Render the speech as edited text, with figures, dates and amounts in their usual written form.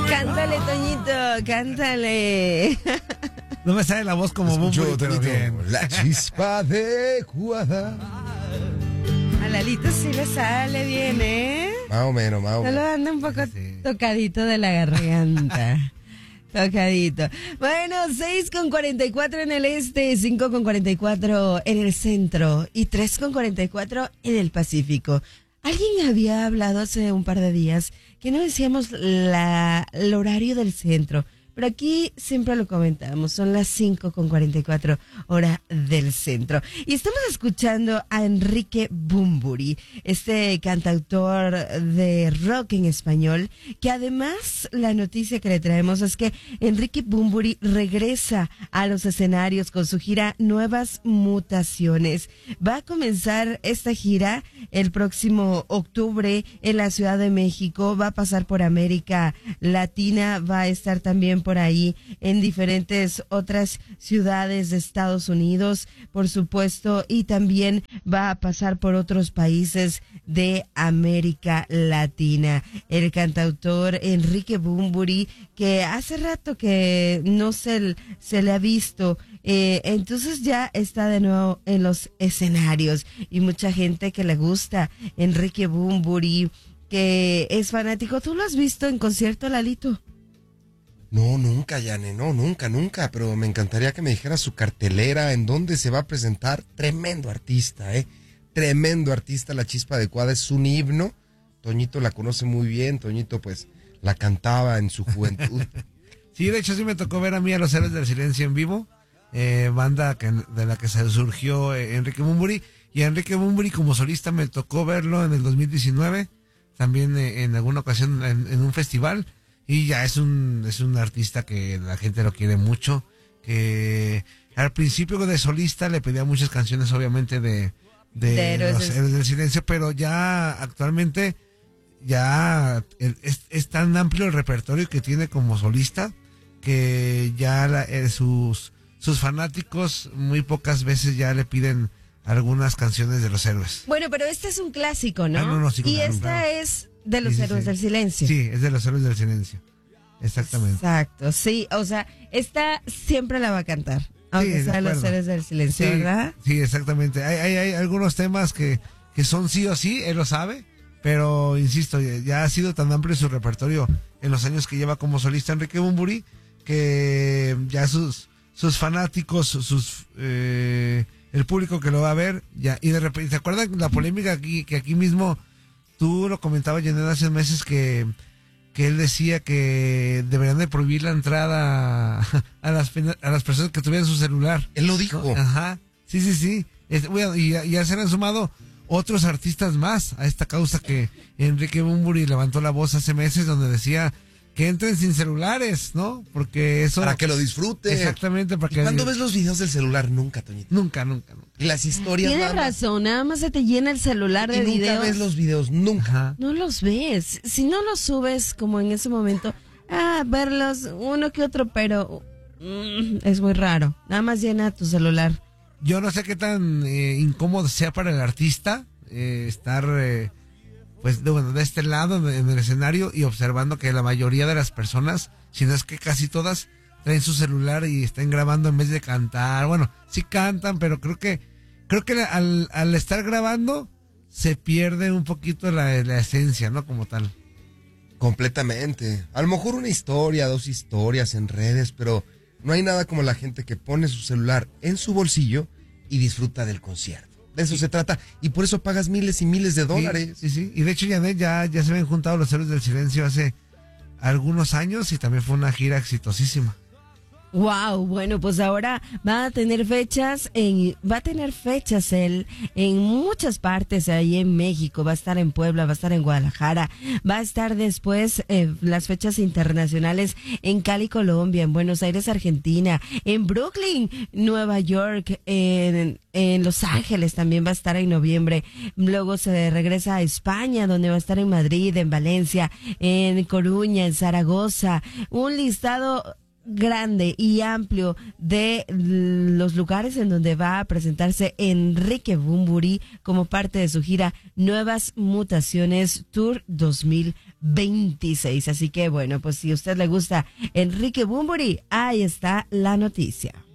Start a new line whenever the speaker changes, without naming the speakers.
Cántale, Toñito, cántale.
No me sale la voz como Bumburi, pero bien.
La chispa adecuada.
A Lalito sí le sale bien, ¿eh?
Más o menos.
Solo anda un poco tocadito de la garganta. Tocadito. Bueno, 6:44 en el este, 5:44 en el centro y 3:44 en el Pacífico. Alguien había hablado hace un par de días que no decíamos el horario del centro, pero aquí siempre lo comentamos, son las 5:44 hora del centro. Y estamos escuchando a Enrique Bumburi, este cantautor de rock en español, que además la noticia que le traemos es que Enrique Bumburi regresa a los escenarios con su gira Nuevas Mutaciones. Va a comenzar esta gira el próximo octubre en la Ciudad de México, va a pasar por América Latina, va a estar también por ahí en diferentes otras ciudades de Estados Unidos, por supuesto, y también va a pasar por otros países de América Latina. El cantautor Enrique Bumburi, que hace rato que no se le ha visto, entonces ya está de nuevo en los escenarios y mucha gente que le gusta Enrique Bumburi, que es fanático. ¿Tú lo has visto en concierto, Lalito?
No, nunca, Yane, no, nunca, pero me encantaría que me dijera su cartelera, en dónde se va a presentar. Tremendo artista, tremendo artista. La Chispa Adecuada es un himno. Toñito la conoce muy bien, Toñito pues la cantaba en su juventud.
Sí, de hecho sí me tocó ver a mí a los Héroes del Silencio en vivo, banda de la que se surgió Enrique Bumburi, y a Enrique Bumburi como solista me tocó verlo en el 2019, también en alguna ocasión en un festival. Y ya es un artista que la gente lo quiere mucho, que al principio de solista le pedía muchas canciones, obviamente, de los Héroes del Silencio, pero ya actualmente ya es tan amplio el repertorio que tiene como solista que ya sus fanáticos muy pocas veces ya le piden algunas canciones de los Héroes.
Bueno, pero este es un clásico, ¿no?
No, sí,
y
claro,
esta
claro.
es de los Héroes del Silencio.
Sí, es de los Héroes del Silencio. Exactamente.
Exacto, sí, o sea, esta siempre la va a cantar, aunque sea los Héroes del Silencio,
sí,
¿verdad?
Sí, exactamente. Hay algunos temas que son sí o sí, él lo sabe, pero insisto, ya ha sido tan amplio su repertorio en los años que lleva como solista Enrique Bumburi, que ya sus fanáticos, el público que lo va a ver, ya, y de repente, ¿se acuerdan la polémica que aquí mismo tú lo comentabas, Janet, hace meses que él decía que deberían de prohibir la entrada a las personas que tuvieran su celular?
Él lo dijo.
¿No? Ajá, sí. Bueno, y ya se han sumado otros artistas más a esta causa que Enrique Bumburi levantó la voz hace meses, donde decía que entren sin celulares, ¿no? Porque eso...
Para que lo disfrute.
Exactamente, para
¿Y
que...
cuándo ves los videos del celular? Nunca, Toñito.
Nunca.
Y las historias...
Tienes razón, nada más se te llena el celular de videos.
Nunca ves los videos, nunca.
Ajá.
No los ves. Si no los subes como en ese momento, verlos uno que otro, pero es muy raro. Nada más llena tu celular.
Yo no sé qué tan incómodo sea para el artista estar... pues de este lado en el escenario y observando que la mayoría de las personas, si no es que casi todas, traen su celular y están grabando en vez de cantar. Bueno, sí cantan, pero creo que al estar grabando se pierde un poquito la esencia, ¿no? Como tal.
Completamente. A lo mejor una historia, 2 historias en redes, pero no hay nada como la gente que pone su celular en su bolsillo y disfruta del concierto. De eso se trata, y por eso pagas miles y miles de dólares.
Sí. Y de hecho, Janet, ya se habían juntado los Héroes del Silencio hace algunos años y también fue una gira exitosísima.
Wow, bueno, pues ahora va a tener fechas él en muchas partes ahí en México. Va a estar en Puebla, va a estar en Guadalajara, va a estar después las fechas internacionales en Cali, Colombia, en Buenos Aires, Argentina, en Brooklyn, Nueva York, en Los Ángeles también va a estar en noviembre. Luego se regresa a España, donde va a estar en Madrid, en Valencia, en Coruña, en Zaragoza. Un listado grande y amplio de los lugares en donde va a presentarse Enrique Bunbury como parte de su gira Nuevas Mutaciones Tour 2026. Así que bueno, pues si a usted le gusta Enrique Bunbury, ahí está la noticia.